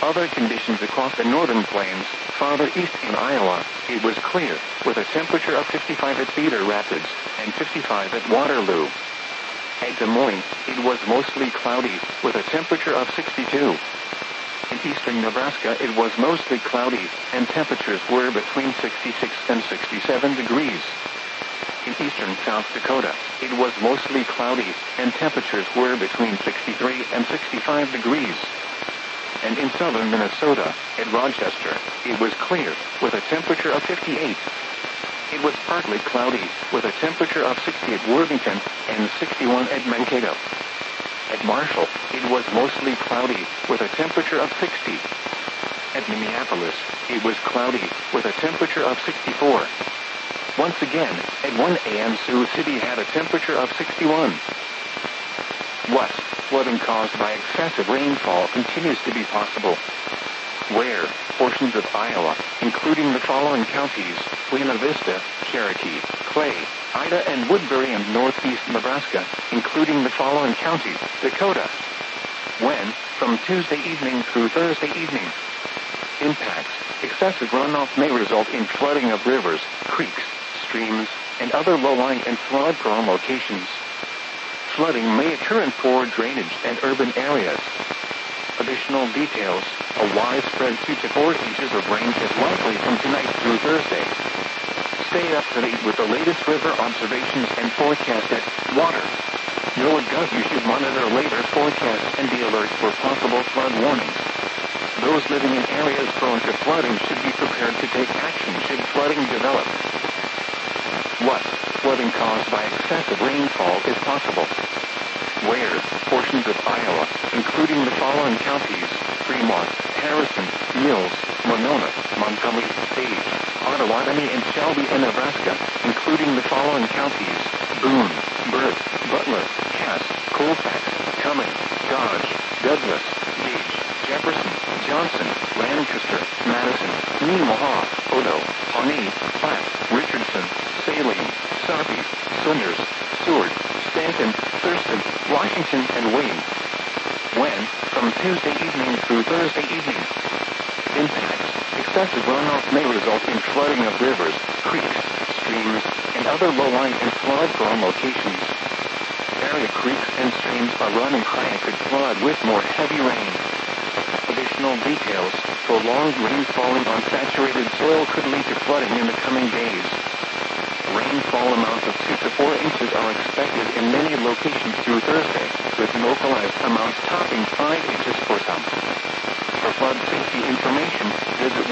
Other conditions across the northern plains, farther east in Iowa, it was clear, with a temperature of 55 at Cedar Rapids and 55 at Waterloo. At Des Moines, it was mostly cloudy, with a temperature of 62. In eastern Nebraska, it was mostly cloudy, and temperatures were between 66 and 67 degrees. In eastern South Dakota, it was mostly cloudy, and temperatures were between 63 and 65 degrees. And in southern Minnesota, at Rochester, it was clear, with a temperature of 58. It was partly cloudy, with a temperature of 60 at Worthington and 61 at Mankato. At Marshall, it was mostly cloudy, with a temperature of 60. At Minneapolis, it was cloudy, with a temperature of 64. Once again, at 1 a.m. Sioux City had a temperature of 61. What? Flooding caused by excessive rainfall continues to be possible. Where? Portions of Iowa, including the following counties: Buena Vista, Cherokee, Clay, Ida and Woodbury, and northeast Nebraska, including the following counties: Dakota. When? From Tuesday evening through Thursday evening. Impacts. Excessive runoff may result in flooding of rivers, creeks, streams, and other low-lying and flood-prone locations. Flooding may occur in poor drainage and urban areas. Additional details: a widespread 2 to 4 inches of rain is likely from tonight through Thursday. Stay up to date with the latest river observations and forecast at water.NOAA.gov. You should monitor later forecasts and be alert for possible flood warnings. Those living in areas prone to flooding should be prepared to take action should flooding develop. What? Flooding caused by excessive rainfall is possible. Where? Portions of Iowa, including the following counties: Fremont, Harrison, Mills, Monona, Montgomery, Sage, Ottawatomie, and Shelby, and Nebraska, including the following counties: Boone, Burt, Butler, Cass, Colfax, Cumming, Dodge, Douglas, Gage, Jefferson, Johnson, Lancaster, Madison, Nemaha, Odo, Pawnee, Platte, Richardson, Saline, Sarpy, Saunders, Seward, Stanton, Thurston, Washington, and Wayne. When? From Tuesday evening through Thursday evening. Impacts. Excessive runoff may result in flooding of rivers, creeks, streams, and other low-lying and flood-prone locations. Area creeks and streams are running high and could flood with more heavy rain. Additional details: prolonged rain falling on saturated soil could lead to flooding in the coming days. Rainfall amounts of 2 to 4 inches are expected in many locations through Thursday, with localized amounts topping 5 inches for some. For flood safety information, visit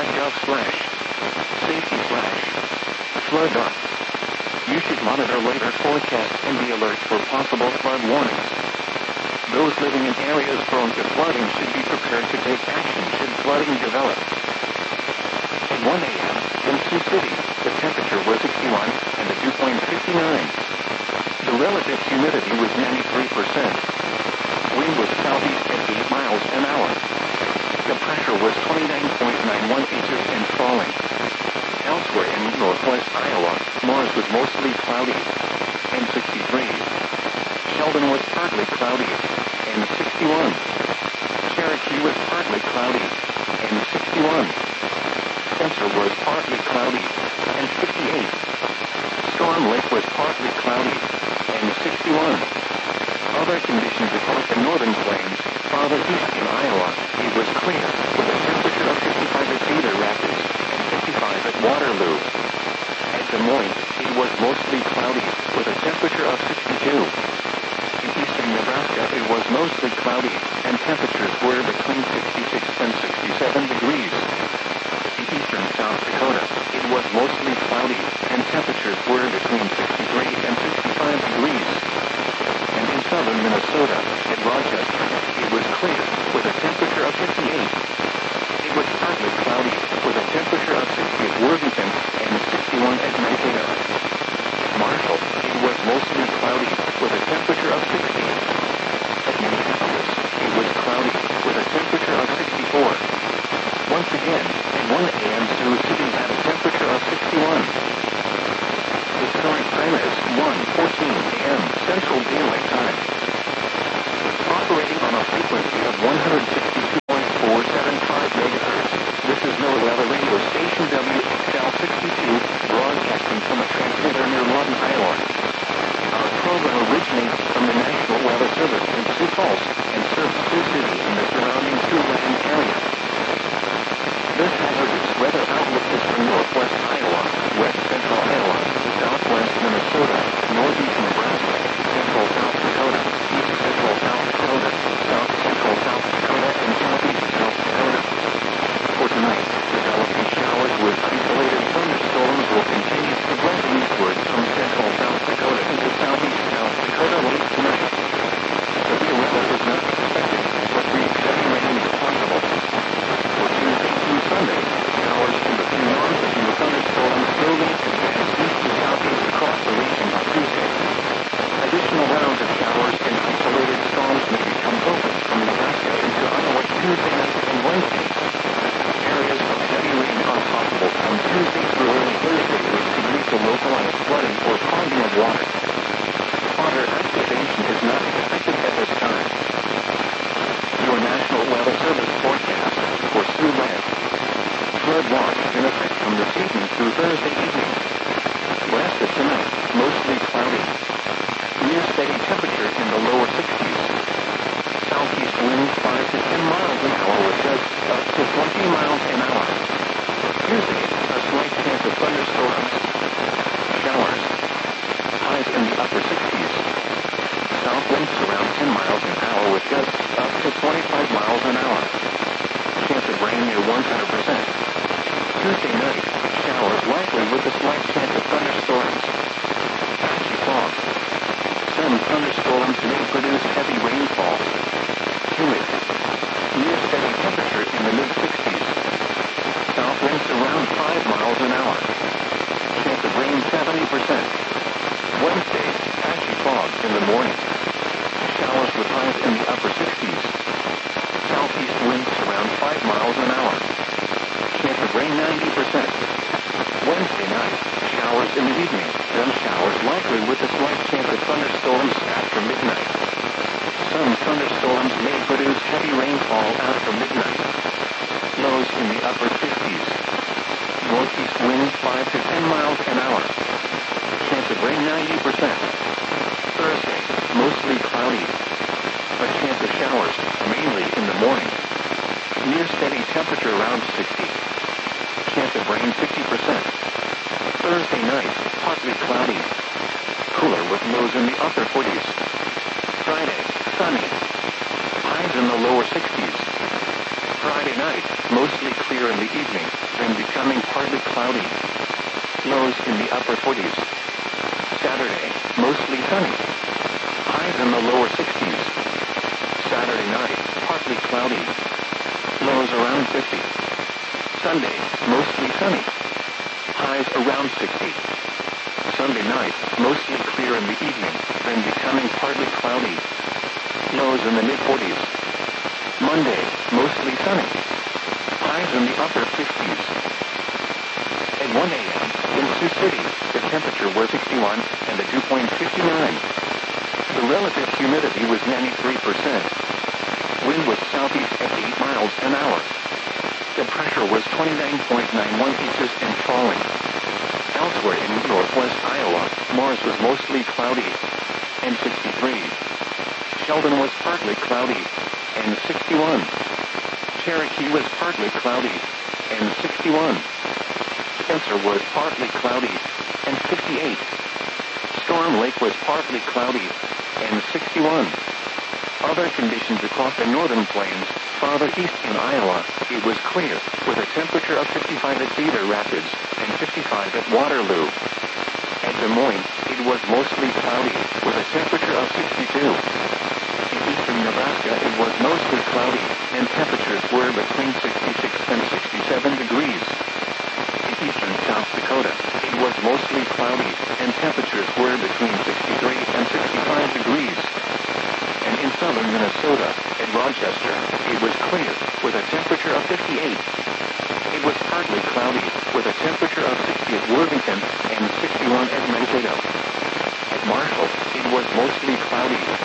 weather.gov/safety/flood. You should monitor later forecasts and be alert for possible flood warnings. Those living in areas prone to flooding should be prepared to take action should flooding develop. At 1 a.m. in Sioux City, the temperature was 61 and the dew point 59. The relative humidity was 93%. Wind was southeast at 8 miles an hour. The pressure was 29.91 inches and falling. Elsewhere in northwest Iowa, Mars was mostly cloudy and 63. Sheldon was partly cloudy and 61. Cherokee was partly cloudy and 61. Spencer was partly cloudy and 58. Storm Lake was partly cloudy and 61. Other conditions across the northern plains, farther east in Iowa, it was clear, with a temperature of 55 at Cedar Rapids and 55 at Waterloo. At Des Moines, it was mostly cloudy, with a temperature of 62. In eastern Nebraska, it was mostly cloudy, and temperatures were between 66 and 67 degrees. In eastern South Dakota, it was mostly cloudy, and temperatures were between 63 and 65 degrees. And in southern Minnesota, at Rochester, it was clear, with a temperature of 58. It was partly cloudy, with a temperature of 60 at Worthington and 61 at Mankato. At Marshall, it was mostly cloudy, with a temperature of 60. At Minneapolis, it was cloudy, with a temperature of 64. Once again, at 1 a.m. Sioux City had a temperature of 61. The current time is 1:14 a.m. Central Daylight Time. Operating on a frequency of 162.47 in effect from this evening through Thursday evening. West of tonight, mostly cloudy. Near steady temperature in the lower 60s. Southeast winds 5 to 10 miles an hour with gusts up to 20 miles an hour. Tuesday, a slight chance of thunderstorms. Showers. Highs in the upper 60s. South winds around 10 miles an hour with gusts up to 25 miles an hour. Chance of rain near 100%. Tuesday night, showers likely with a slight chance of thunderstorms. Patchy fog. Some thunderstorms may produce heavy rainfall. Humid. Near steady temperature in the mid-60s. South winds around 5 miles an hour. Chance of rain 70%. Wednesday, patchy fog in the morning. Showers with highs in the upper 60s. Southeast winds around 5 miles an hour. Chance of rain 90%. Wednesday night, showers in the evening, then showers likely with a slight chance of thunderstorms after midnight. Some thunderstorms may produce heavy rainfall after midnight. Lows in the upper 50s. Northeast winds 5 to 10 miles an hour. Chance of rain 90%. Thursday, mostly cloudy. A chance of showers, mainly in the morning. Near steady temperature around 60. Chance of rain 50%. Thursday night, partly cloudy. Cooler with lows in the upper 40s. Friday, sunny. Highs in the lower 60s. Friday night, mostly clear in the evening, then becoming partly cloudy. Lows in the upper 40s. Saturday, mostly sunny. Highs in the lower 60s. Saturday night, partly cloudy. Lows around 50. Sunday, mostly sunny. Highs around 60. Sunday night, mostly clear in the evening, then becoming partly cloudy. Lows in the mid-40s. Monday, mostly sunny. Highs in the upper 50s. At 1 a.m., in Sioux City, the temperature was 61 and the dew point 59. The relative humidity was 93%. Wind was southeast at 8 miles an hour. The pressure was 29.91 inches and falling. Elsewhere in northwest Iowa, Mars was mostly cloudy and 63. Sheldon was partly cloudy and 61. Cherokee was partly cloudy and 61. Spencer was partly cloudy and 58. Storm Lake was partly cloudy and 61. Other conditions across the northern plains, farther east in Iowa, it was clear, with a temperature of 55 at Cedar Rapids and 55 at Waterloo. At Des Moines, it was mostly cloudy, with a temperature of 62. In eastern Nebraska, it was mostly cloudy, and temperatures were between 66 and 67 degrees. In eastern South Dakota, it was mostly cloudy, and temperatures were between 63 and 65 degrees. And in southern Minnesota, at Rochester, it was clear, with a temperature of 58. It was partly cloudy, with a temperature of 60 at Worthington and 61 at Mankato. At Marshall, it was mostly cloudy,